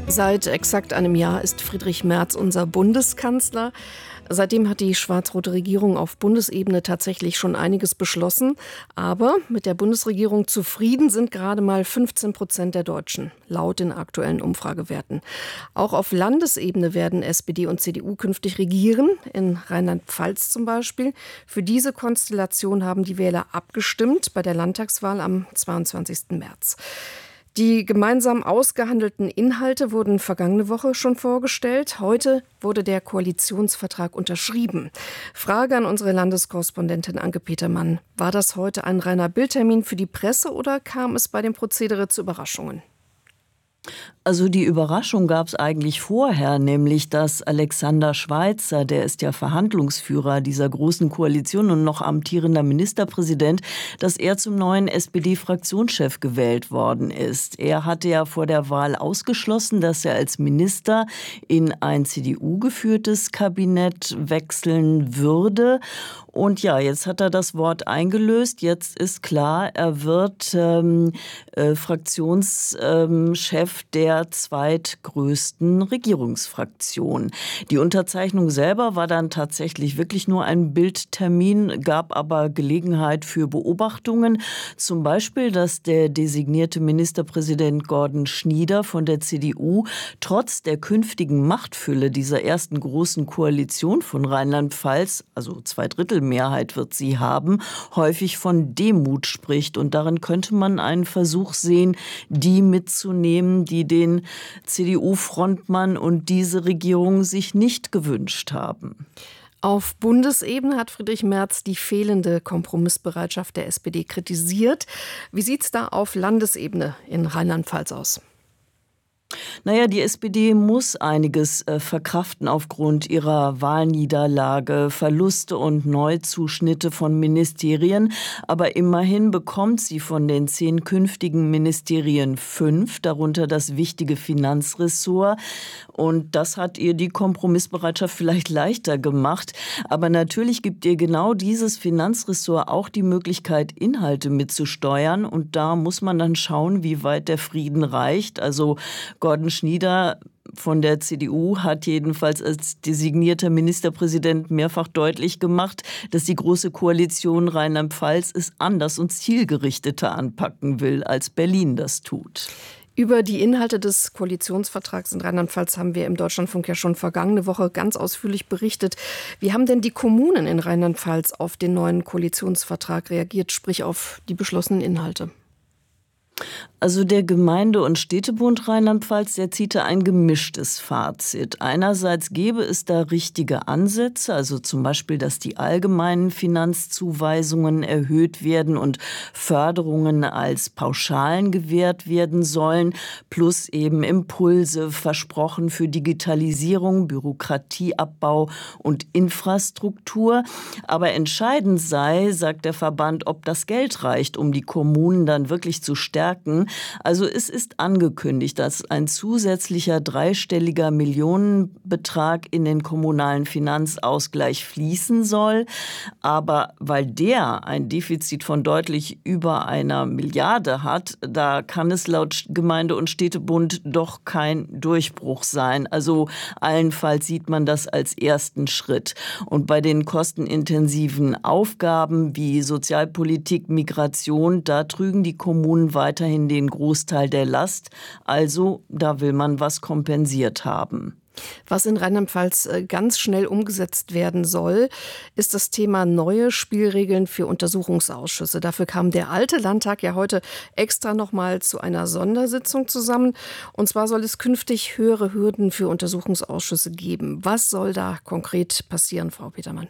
Seit exakt einem Jahr ist Friedrich Merz unser Bundeskanzler. Seitdem hat die schwarz-rote Regierung auf Bundesebene tatsächlich schon einiges beschlossen. Aber mit der Bundesregierung zufrieden sind gerade mal 15% der Deutschen, laut den aktuellen Umfragewerten. Auch auf Landesebene werden SPD und CDU künftig regieren, in Rheinland-Pfalz zum Beispiel. Für diese Konstellation haben die Wähler abgestimmt bei der Landtagswahl am 22. März. Die gemeinsam ausgehandelten Inhalte wurden vergangene Woche schon vorgestellt. Heute wurde der Koalitionsvertrag unterschrieben. Frage an unsere Landeskorrespondentin Anke Petermann. War das heute ein reiner Bildtermin für die Presse oder kam es bei dem Prozedere zu Überraschungen? Also die Überraschung gab es eigentlich vorher, nämlich dass Alexander Schweitzer, der ist ja Verhandlungsführer dieser großen Koalition und noch amtierender Ministerpräsident, dass er zum neuen SPD-Fraktionschef gewählt worden ist. Er hatte ja vor der Wahl ausgeschlossen, dass er als Minister in ein CDU-geführtes Kabinett wechseln würde. Und ja, jetzt hat er das Wort eingelöst. Jetzt ist klar, er wird Fraktionschef der zweitgrößten Regierungsfraktion. Die Unterzeichnung selber war dann tatsächlich wirklich nur ein Bildtermin, gab aber Gelegenheit für Beobachtungen. Zum Beispiel, dass der designierte Ministerpräsident Gordon Schnieder von der CDU trotz der künftigen Machtfülle dieser ersten großen Koalition von Rheinland-Pfalz, also Zweidrittelmehrheit wird sie haben, häufig von Demut spricht. Und darin könnte man einen Versuch sehen, die mitzunehmen, die den CDU-Frontmann und diese Regierung sich nicht gewünscht haben. Auf Bundesebene hat Friedrich Merz die fehlende Kompromissbereitschaft der SPD kritisiert. Wie sieht es da auf Landesebene in Rheinland-Pfalz aus? Naja, die SPD muss einiges verkraften aufgrund ihrer Wahlniederlage, Verluste und Neuzuschnitte von Ministerien. Aber immerhin bekommt sie von den 10 künftigen Ministerien 5, darunter das wichtige Finanzressort. Und das hat ihr die Kompromissbereitschaft vielleicht leichter gemacht. Aber natürlich gibt ihr genau dieses Finanzressort auch die Möglichkeit, Inhalte mitzusteuern. Und da muss man dann schauen, wie weit der Frieden reicht. Also Gordon Schnieder von der CDU hat jedenfalls als designierter Ministerpräsident mehrfach deutlich gemacht, dass die Große Koalition Rheinland-Pfalz es anders und zielgerichteter anpacken will, als Berlin das tut. Über die Inhalte des Koalitionsvertrags in Rheinland-Pfalz haben wir im Deutschlandfunk ja schon vergangene Woche ganz ausführlich berichtet. Wie haben denn die Kommunen in Rheinland-Pfalz auf den neuen Koalitionsvertrag reagiert, sprich auf die beschlossenen Inhalte? Also der Gemeinde- und Städtebund Rheinland-Pfalz, der zieht da ein gemischtes Fazit. Einerseits gäbe es da richtige Ansätze, also zum Beispiel, dass die allgemeinen Finanzzuweisungen erhöht werden und Förderungen als Pauschalen gewährt werden sollen, plus eben Impulse versprochen für Digitalisierung, Bürokratieabbau und Infrastruktur. Aber entscheidend sei, sagt der Verband, ob das Geld reicht, um die Kommunen dann wirklich zu stärken. Also es ist angekündigt, dass ein zusätzlicher dreistelliger Millionenbetrag in den kommunalen Finanzausgleich fließen soll. Aber weil der ein Defizit von deutlich über 1 Milliarde hat, da kann es laut Gemeinde- und Städtebund doch kein Durchbruch sein. Also allenfalls sieht man das als ersten Schritt. Und bei den kostenintensiven Aufgaben wie Sozialpolitik, Migration, da trügen die Kommunen weiterhin den Großteil der Last. Also da will man was kompensiert haben. Was in Rheinland-Pfalz ganz schnell umgesetzt werden soll, ist das Thema neue Spielregeln für Untersuchungsausschüsse. Dafür kam der alte Landtag ja heute extra nochmal zu einer Sondersitzung zusammen. Und zwar soll es künftig höhere Hürden für Untersuchungsausschüsse geben. Was soll da konkret passieren, Frau Petermann?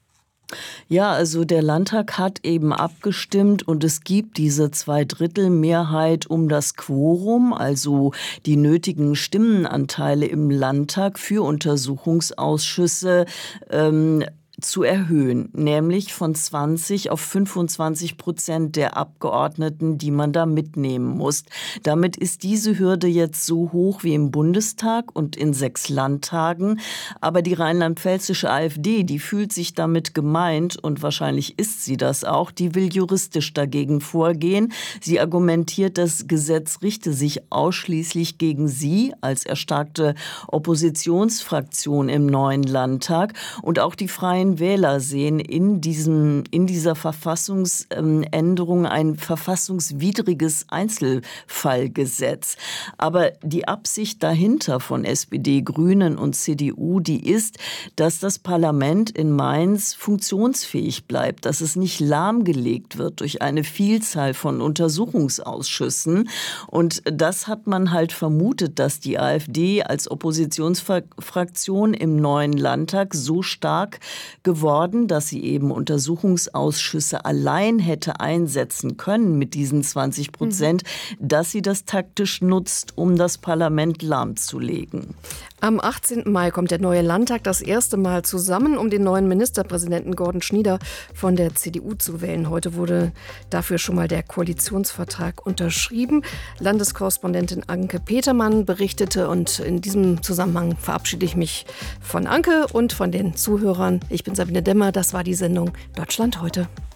Ja, also der Landtag hat eben abgestimmt und es gibt diese Zweidrittelmehrheit um das Quorum, also die nötigen Stimmenanteile im Landtag für Untersuchungsausschüsse. zu erhöhen, nämlich von 20 auf 25% der Abgeordneten, die man da mitnehmen muss. Damit ist diese Hürde jetzt so hoch wie im Bundestag und in 6 Landtagen. Aber die rheinland-pfälzische AfD, die fühlt sich damit gemeint und wahrscheinlich ist sie das auch, die will juristisch dagegen vorgehen. Sie argumentiert, das Gesetz richte sich ausschließlich gegen sie als erstarkte Oppositionsfraktion im neuen Landtag. Und auch die Freien Wähler sehen in dieser Verfassungsänderung ein verfassungswidriges Einzelfallgesetz. Aber die Absicht dahinter von SPD, Grünen und CDU, die ist, dass das Parlament in Mainz funktionsfähig bleibt, dass es nicht lahmgelegt wird durch eine Vielzahl von Untersuchungsausschüssen. Und das hat man halt vermutet, dass die AfD als Oppositionsfraktion im neuen Landtag so stark geworden, dass sie eben Untersuchungsausschüsse allein hätte einsetzen können mit diesen 20%, dass sie das taktisch nutzt, um das Parlament lahmzulegen. Am 18. Mai kommt der neue Landtag das erste Mal zusammen, um den neuen Ministerpräsidenten Gordon Schnieder von der CDU zu wählen. Heute wurde dafür schon mal der Koalitionsvertrag unterschrieben. Landeskorrespondentin Anke Petermann berichtete und in diesem Zusammenhang verabschiede ich mich von Anke und von den Zuhörern. Ich bin Sabine Demmer, das war die Sendung Deutschland heute.